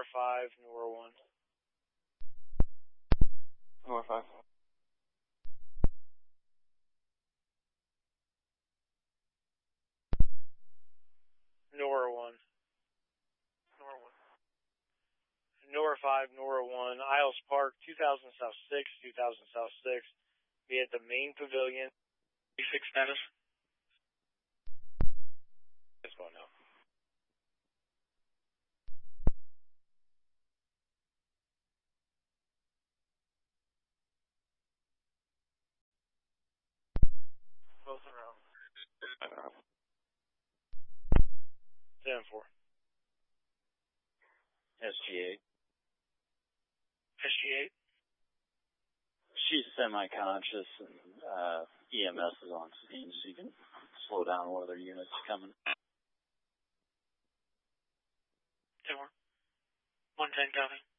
5, Nora 1. Nora 5. Nora 1. Nora 1. Nora 5, Nora 1, Isles Park, 2000 South 6, 2000 South 6. Be at the main pavilion. 6 status. This one now. Both around. 7-4. SG8. SG8. She's semi-conscious and EMS is on scene, so you can slow down one of their units coming. 10-4. 110 copy.